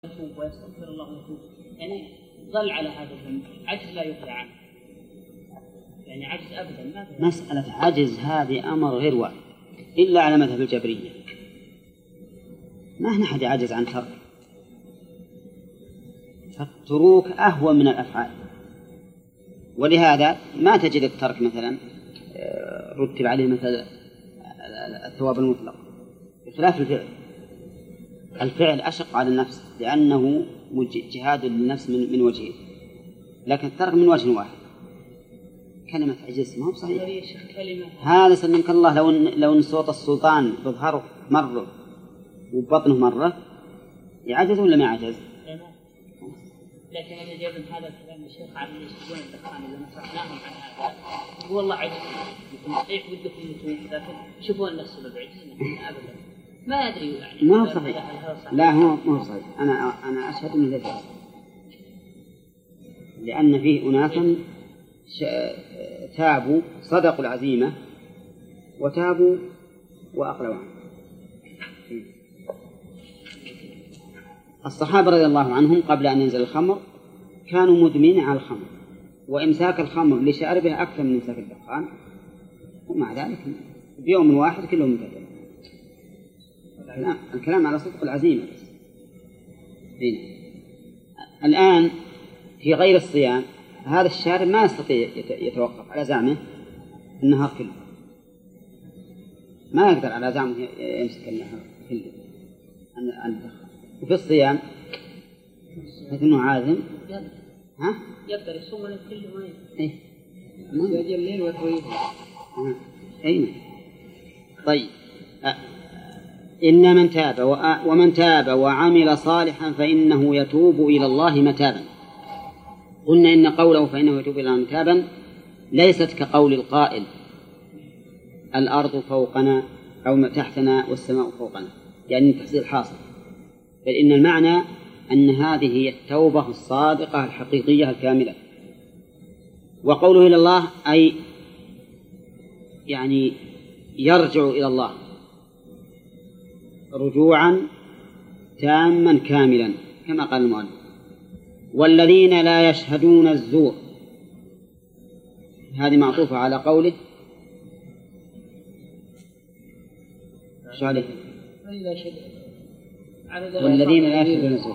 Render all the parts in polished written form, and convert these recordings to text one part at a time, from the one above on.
يتوب ويستغفر الله ويتوب، يعني ظل على هذا الذنب، عجز لا يقلع عنه، يعني عجز أبدا. مسألة عجز هذه أمر غير وارد إلا على مذهب الجبرية، ما أحد عاجز عن ترك، فالتروك أهون من الأفعال، ولهذا ما تجد الترك مثلا رتب عليه مثل الثواب المطلق، بخلاف الفعل. الفعل أشق على النفس لأنه جهاد للنفس من وجهين، لكن الترك من وجه واحد. كلمة عجز ما هو صحيح، هذا سلمك الله لو ان صوت السلطان بظهره مرة وبطنه مرة يعجز ولا ما يعجز؟ لكن أنا جايب هذا الكلام الشيخ عن يشتغلون الدخان إذا نصحناهم عن هذا هو الله عجز، يكون صحيح ودكم يتوب، لكن شوفوا النفس بالعجز أبدا ما يدري يعني. ما هو صحيح، لا هو ما هو صحيح. أنا أشهد أنه ليس صحيح، لأن فيه أناسا تابوا صدقوا العزيمة وتابوا وأقلوا عنه. الصحابة رضي الله عنهم قبل أن ينزل الخمر كانوا مدمنين على الخمر، وإمساك الخمر لشاربه أكثر من إمساك الدخان، ومع ذلك بيوم واحد كلهم متأثرين. الكلام على صدق العزيمة بس. الآن في غير الصيام هذا الشارب ما يستطيع يتوقف على زعمه النهار كله، ما يقدر على زعمه يمسك النهار كله عن الدخان. وفي الصيام لكنه عازم يقدر يصوم من كل يومين، يجي الليل ويطويه. أين طيب إن من تاب ومن تاب وعمل صالحا فإنه يتوب إلى الله متابا. قلنا إن قوله فإنه يتوب إلى الله متابا ليست كقول القائل الأرض فوقنا أو تحتنا والسماء فوقنا، يعني تحصيل حاصل، بل إن المعنى أن هذه هي التوبة الصادقة الحقيقية الكاملة. وقوله إلى الله أي يعني يرجع إلى الله رجوعا تاما كاملا كما قال المؤلف. والذين لا يشهدون الزور، هذه معطوفة على قوله والذين لا يشهدون الزور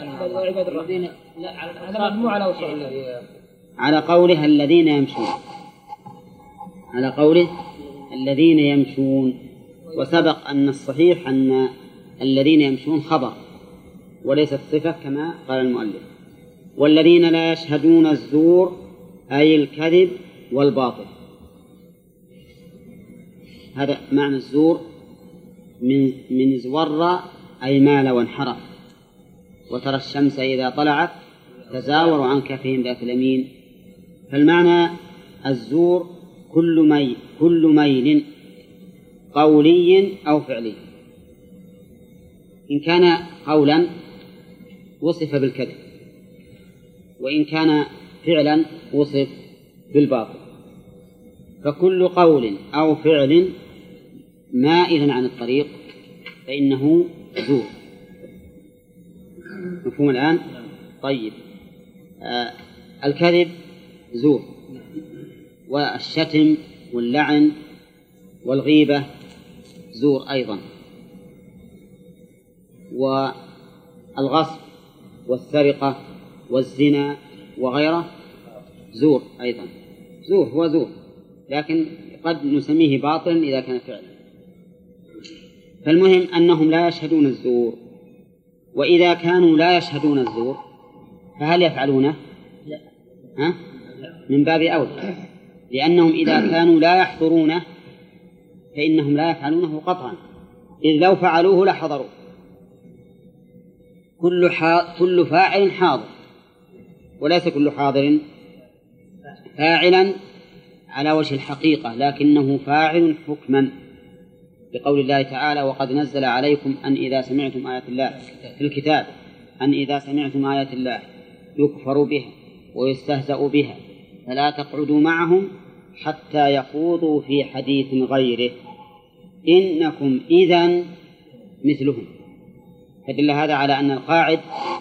على قوله الذين يمشون، على قوله الذين يمشون. وسبق أن الصحيح أن الذين يمشون خبر وليست صفة كما قال المؤلف. والذين لا يشهدون الزور أي الكذب والباطل، هذا معنى الزور من زور أي مال وانحرف. وترى الشمس إذا طلعت تزاور عن كهفهم ذات اليمين. فالمعنى الزور كل ميل قولي أو فعلي. إن كان قولا وصف بالكذب، وإن كان فعلا وصف بالباطل. فكل قول أو فعل مائل عن الطريق فإنه زور. مفهوم الآن؟ طيب الكذب زور، والشتم واللعن والغيبة زور أيضا، والغصب والسرقة والزنا وغيره زور أيضا. زور هو زور، لكن قد نسميه باطلا إذا كان فعلا. فالمهم أنهم لا يشهدون الزور. وإذا كانوا لا يشهدون الزور فهل يفعلونه؟ لا. من باب أولى، لأنهم إذا كانوا لا يحضرونه فإنهم لا يفعلونه قطعا، إذ لو فعلوه لحضروا. كل فاعل حاضر، وليس كل حاضر فاعلا على وجه الحقيقة، لكنه فاعل حكما، بقول الله تعالى وقد نزل عليكم أن إذا سمعتم آيات الله في الكتاب أن إذا سمعتم آيات الله يكفر بها ويستهزأ بها فلا تقعدوا معهم حتى يخوضوا في حديث غيره إنكم إذن مثلهم. فدل هذا على أن القاعد